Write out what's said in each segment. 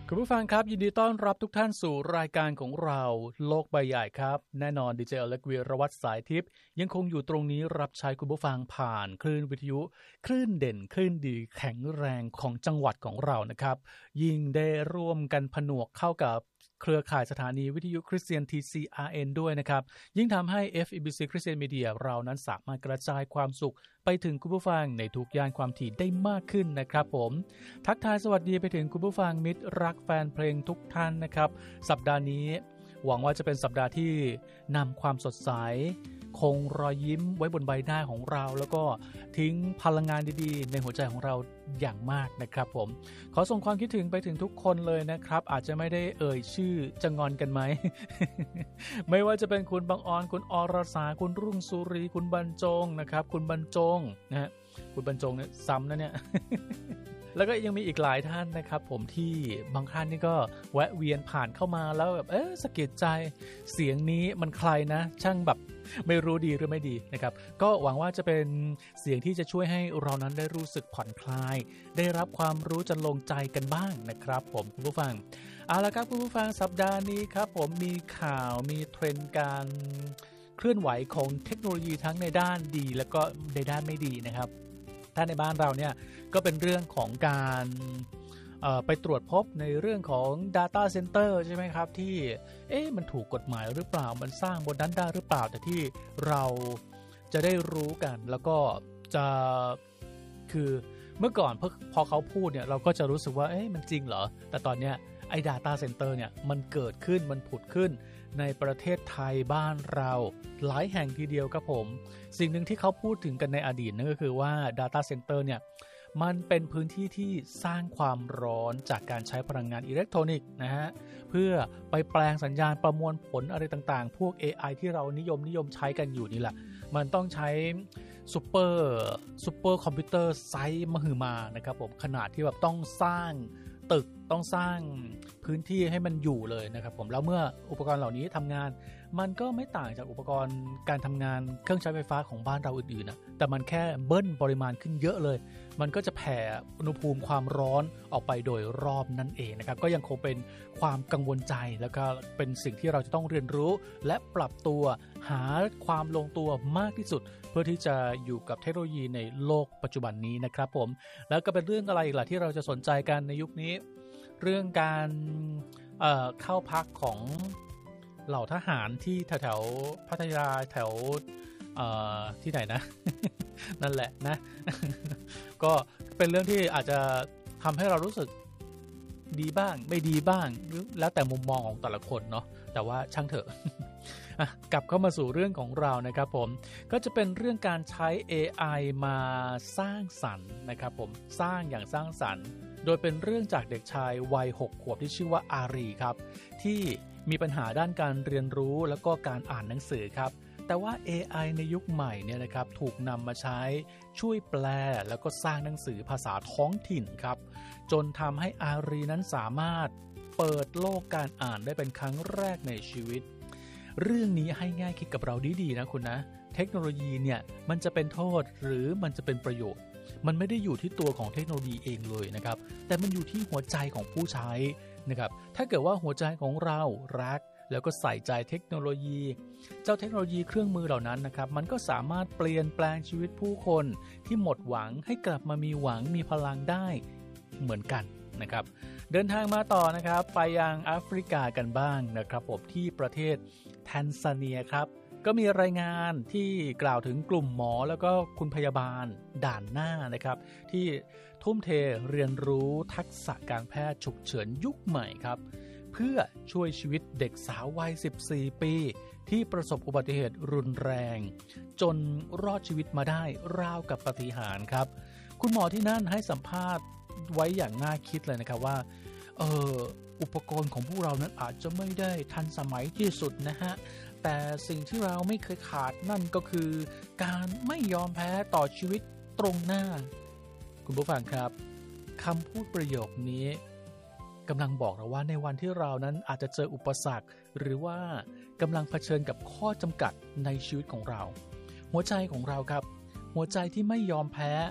คุณผู้ฟังครับยินดีต้อนรับทุกท่านสู่รายการของเราโลกใบใหญ่ครับแน่นอนดีเจอเล็กวีรวัตรสายทิพย์ยังคงอยู่ตรงนี้รับใช้คุณผู้ฟังผ่านคลื่นวิทยุคลื่นเด่นคลื่นดีแข็งแรงของจังหวัดของเรานะครับยิ่งได้ร่วมกันผนวกเข้ากับเครือข่ายสถานีวิทยุคริสเตียน TCRN ด้วยนะครับยิ่งทำให้ FEBC Christian Media เรานั้นสามารถกระจายความสุขไปถึงคุณผู้ฟังในทุกย่านความถี่ได้มากขึ้นนะครับผมทักทายสวัสดีไปถึงคุณผู้ฟังมิตรรักแฟนเพลงทุกท่านนะครับสัปดาห์นี้หวังว่าจะเป็นสัปดาห์ที่นำความสดใสคงรอยยิ้มไว้บนใบหน้าของเราแล้วก็ทิ้งพลังงานดีๆในหัวใจของเราอย่างมากนะครับผมขอส่งความคิดถึงไปถึงทุกคนเลยนะครับอาจจะไม่ได้เอ่ยชื่อจะงอนกันไหม ไม่ว่าจะเป็นคุณบางออนคุณอรสาคุณรุ่งสุรีคุณบรรจงนะครับคุณบรรจงนะฮะคุณบรรจงเนี่ยซ้ำนะเนี่ย แล้วก็ยังมีอีกหลายท่านนะครับผมที่บางท่านนี่ก็แวะเวียนผ่านเข้ามาแล้วแบบสะกิดใจเสียงนี้มันใครนะช่างแบบไม่รู้ดีหรือไม่ดีนะครับก็หวังว่าจะเป็นเสียงที่จะช่วยให้เรานั้นได้รู้สึกผ่อนคลายได้รับความรู้จนลงใจกันบ้างนะครับผมคุณผู้ฟังเอาละครับคุณผู้ฟังสัปดาห์นี้ครับผมมีข่าวมีเทรนด์การเคลื่อนไหวของเทคโนโลยีทั้งในด้านดีแล้วก็ในด้านไม่ดีนะครับถ้าในบ้านเราเนี่ยก็เป็นเรื่องของการไปตรวจพบในเรื่องของ Data Center ใช่ไหมครับที่มันถูกกฎหมายหรือเปล่ามันสร้างบนนั้นได้หรือเปล่าแต่ที่เราจะได้รู้กันแล้วก็จะคือเมื่อก่อนพอเขาพูดเนี่ยเราก็จะรู้สึกว่ามันจริงเหรอแต่ตอนเนี้ยไอ้ Data Center เนี่ยมันเกิดขึ้นมันผุดขึ้นในประเทศไทยบ้านเราหลายแห่งทีเดียวครับผมสิ่งหนึ่งที่เขาพูดถึงกันในอดีตนั่นก็คือว่า Data Center เนี่ยมันเป็นพื้นที่ที่สร้างความร้อนจากการใช้พลังงานอิเล็กทรอนิกส์นะฮะเพื่อไปแปลงสัญญาณประมวลผลอะไรต่างๆพวก AI ที่เรานิยมใช้กันอยู่นี่แหละมันต้องใช้ซูเปอร์คอมพิวเตอร์ไซส์มหึมานะครับผมขนาดที่แบบต้องสร้างตึกต้องสร้างพื้นที่ให้มันอยู่เลยนะครับผมแล้วเมื่ออุปกรณ์เหล่านี้ทำงานมันก็ไม่ต่างจากอุปกรณ์การทำงานเครื่องใช้ไฟฟ้าของบ้านเราอื่นๆนะแต่มันแค่เบิ้ลปริมาณขึ้นเยอะเลยมันก็จะแผ่อุณหภูมิความร้อนออกไปโดยรอบนั่นเองนะครับก็ยังคงเป็นความกังวลใจแล้วก็เป็นสิ่งที่เราจะต้องเรียนรู้และปรับตัวหาความลงตัวมากที่สุดเพื่อที่จะอยู่กับเทคโนโลยีในโลกปัจจุบันนี้นะครับผมแล้วก็เป็นเรื่องอะไรอีกล่ะที่เราจะสนใจกันในยุคนี้เรื่องการเข้าพักของเหล่าทหารที่แถวพัทยาแถวที่ไหนนะ นั่นแหละนะ ก็เป็นเรื่องที่อาจจะทำให้เรารู้สึกดีบ้างไม่ดีบ้างแล้วแต่มุมมองของแต่ละคนเนาะแต่ว่าช่างเถอะ กลับเข้ามาสู่เรื่องของเรานะครับผมก็จะเป็นเรื่องการใช้ AI มาสร้างสรรค์นะครับผมสร้างอย่างสร้างสรรค์โดยเป็นเรื่องจากเด็กชายวัย6 ขวบที่ชื่อว่าอารีครับที่มีปัญหาด้านการเรียนรู้แล้วก็การอ่านหนังสือครับแต่ว่า AI ในยุคใหม่เนี่ยนะครับถูกนำมาใช้ช่วยแปลแล้วก็สร้างหนังสือภาษาท้องถิ่นครับจนทำให้อารีนั้นสามารถเปิดโลกการอ่านได้เป็นครั้งแรกในชีวิตเรื่องนี้ให้ง่ายคิดกับเราดีๆนะคุณนะเทคโนโลยีเนี่ยมันจะเป็นโทษหรือมันจะเป็นประโยชน์มันไม่ได้อยู่ที่ตัวของเทคโนโลยีเองเลยนะครับแต่มันอยู่ที่หัวใจของผู้ใช้นะครับถ้าเกิดว่าหัวใจของเรารักแล้วก็ใส่ใจเทคโนโลยีเจ้าเทคโนโลยีเครื่องมือเหล่านั้นนะครับมันก็สามารถเปลี่ยนแปลงชีวิตผู้คนที่หมดหวังให้กลับมามีหวังมีพลังได้เหมือนกันนะครับเดินทางมาต่อนะครับไปยังแอฟริกากันบ้างนะครับผมที่ประเทศแทนซาเนียครับก็มีรายงานที่กล่าวถึงกลุ่มหมอแล้วก็คุณพยาบาลด่านหน้านะครับที่ทุ่มเทเรียนรู้ทักษะการแพทย์ฉุกเฉินยุคใหม่ครับเพื่อช่วยชีวิตเด็กสาววัย14 ปีที่ประสบอุบัติเหตุรุนแรงจนรอดชีวิตมาได้ราวกับปาฏิหาริย์ครับคุณหมอที่นั่นให้สัมภาษณ์ไว้อย่างน่าคิดเลยนะครับว่าอุปกรณ์ของพวกเรานั้นอาจจะไม่ได้ทันสมัยที่สุดนะฮะแต่สิ่งที่เราไม่เคยขาดนั่นก็คือการไม่ยอมแพ้ต่อชีวิตตรงหน้าคุณผู้ฟังครับคำพูดประโยคนี้กำลังบอกเราว่าในวันที่เรานั้นอาจจะเจออุปสรรคหรือว่ากำลังเผชิญกับข้อจำกัดในชีวิตของเราหัวใจของเราครับหัวใจที่ไม่ยอมแพ้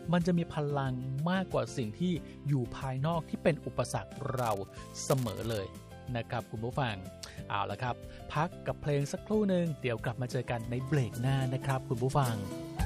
มันจะมีพลังมากกว่าสิ่งที่อยู่ภายนอกที่เป็นอุปสรรคเราเสมอเลยนะครับคุณผู้ฟังเอาละครับพักกับเพลงสักครู่หนึ่งเดี๋ยวกลับมาเจอกันในเบรกหน้านะครับคุณผู้ฟัง